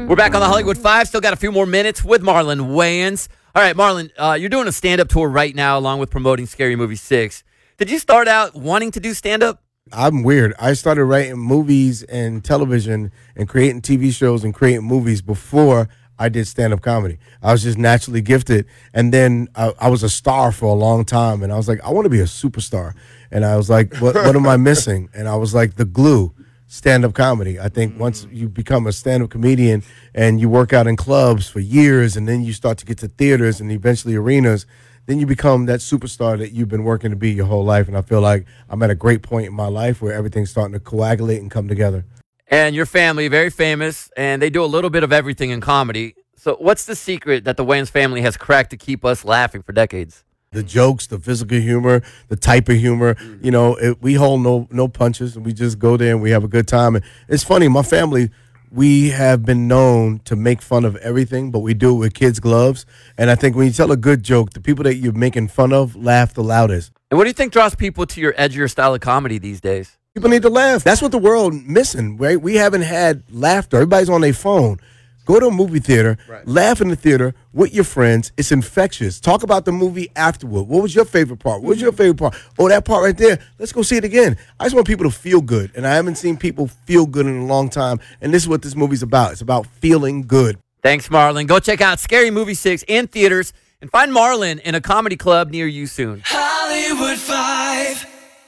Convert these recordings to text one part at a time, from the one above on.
We're back on the Hollywood Five. Still got a few more minutes with Marlon Wayans. All right, Marlon, you're doing a stand-up tour right now along with promoting Scary Movie 6. Did you start out wanting to do stand-up? I'm weird. I started writing movies and television and creating TV shows and creating movies before I did stand-up comedy. I was just naturally gifted. And then I was a star for a long time. And I was like, I want to be a superstar. And I was like, what am I missing? And I was like, the glue. Stand-up comedy. I think once you become a stand-up comedian and you work out in clubs for years and then you start to get to theaters and eventually arenas, then you become that superstar that you've been working to be your whole life. And I feel like I'm at a great point in my life where everything's starting to coagulate and come together. And your family, very famous, and they do a little bit of everything in comedy. So what's the secret that the Wayans family has cracked to keep us laughing for decades? The jokes, the physical humor, the type of humor, you know, we hold no punches. We just go there and we have a good time. And it's funny, my family, we have been known to make fun of everything, but we do it with kids' gloves. And I think when you tell a good joke, the people that you're making fun of laugh the loudest. And what do you think draws people to your edgier style of comedy these days? People need to laugh. That's what the world missing, right? We haven't had laughter. Everybody's on their phone. Go to a movie theater, laugh in the theater with your friends. It's infectious. Talk about the movie afterward. What was your favorite part? What was your favorite part? Oh, that part right there. Let's go see it again. I just want people to feel good, and I haven't seen people feel good in a long time, and this is what this movie's about. It's about feeling good. Thanks, Marlon. Go check out Scary Movie 6 in theaters and find Marlon in a comedy club near you soon. Hollywood 5.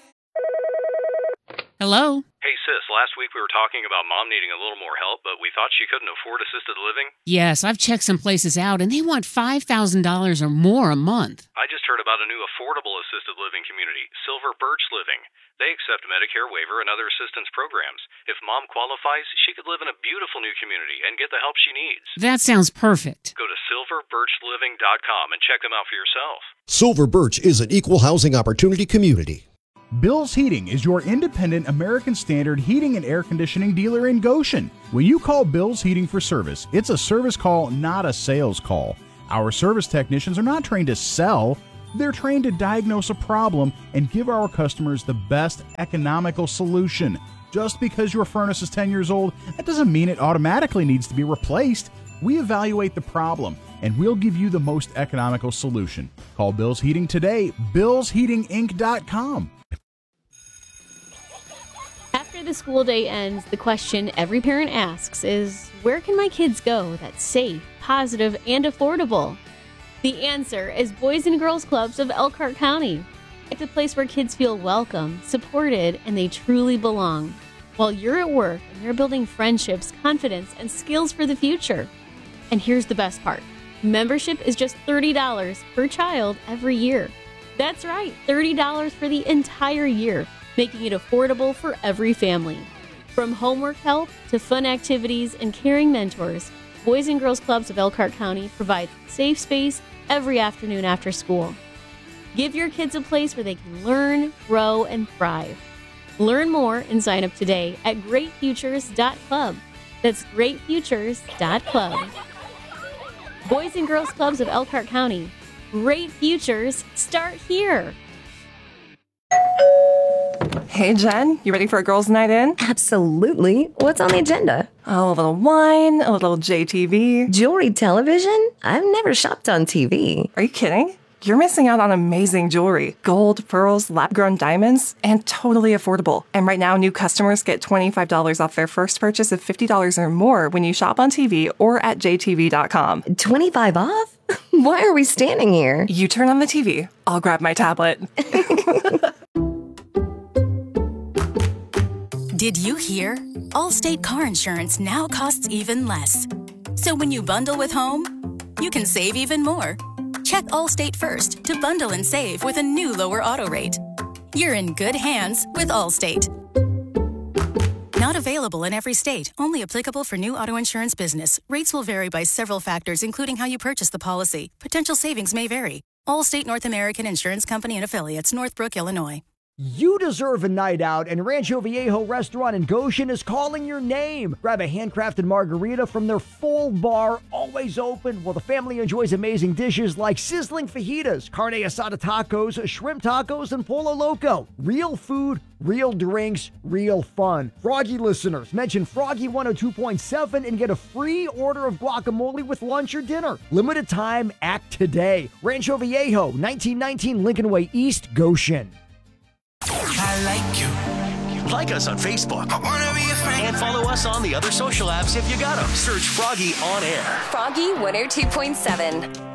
Hello? Hey, sis, last week we were talking about mom needing a little more help, but we thought she couldn't afford assisted living. Yes, I've checked some places out, and they want $5,000 or more a month. I just heard about a new affordable assisted living community, Silver Birch Living. They accept Medicare waiver and other assistance programs. If mom qualifies, she could live in a beautiful new community and get the help she needs. That sounds perfect. Go to silverbirchliving.com and check them out for yourself. Silver Birch is an equal housing opportunity community. Bill's Heating is your independent American Standard heating and air conditioning dealer in Goshen. When you call Bill's Heating for service, it's a service call, not a sales call. Our service technicians are not trained to sell. They're trained to diagnose a problem and give our customers the best economical solution. Just because your furnace is 10 years old, that doesn't mean it automatically needs to be replaced. We evaluate the problem, and we'll give you the most economical solution. Call Bill's Heating today, billsheatinginc.com. After the school day ends, the question every parent asks is, where can my kids go that's safe, positive, and affordable? The answer is Boys and Girls Clubs of Elkhart County. It's a place where kids feel welcome, supported, and they truly belong. While you're at work and you're building friendships, confidence, and skills for the future. And here's the best part. Membership is just $30 per child every year. That's right, $30 for the entire year, making it affordable for every family. From homework help to fun activities and caring mentors, Boys and Girls Clubs of Elkhart County provides safe space every afternoon after school. Give your kids a place where they can learn, grow, and thrive. Learn more and sign up today at greatfutures.club. That's greatfutures.club. Boys and Girls Clubs of Elkhart County. Great futures start here. Hey, Jen, you ready for a girls' night in? Absolutely. What's on the agenda? Oh, a little wine, a little JTV. Jewelry television? I've never shopped on TV. Are you kidding? You're missing out on amazing jewelry. Gold, pearls, lab-grown diamonds, and totally affordable. And right now, new customers get $25 off their first purchase of $50 or more when you shop on TV or at jtv.com. 25 off? Why are we standing here? You turn on the TV. I'll grab my tablet. Did you hear? Allstate car insurance now costs even less. So when you bundle with home, you can save even more. Check Allstate first to bundle and save with a new lower auto rate. You're in good hands with Allstate. Not available in every state. Only applicable for new auto insurance business. Rates will vary by several factors, including how you purchase the policy. Potential savings may vary. Allstate North American Insurance Company and Affiliates, Northbrook, Illinois. You deserve a night out, and Rancho Viejo Restaurant in Goshen is calling your name. Grab a handcrafted margarita from their full bar, always open, while the family enjoys amazing dishes like sizzling fajitas, carne asada tacos, shrimp tacos, and Polo Loco. Real food, real drinks, real fun. Froggy listeners, mention Froggy 102.7 and get a free order of guacamole with lunch or dinner. Limited time, act today. Rancho Viejo, 1919 Lincoln Way East, Goshen. I like you. Like us on Facebook. I wanna be a friend. And follow us on the other social apps if you got them. Search Froggy On Air. Froggy 102.7.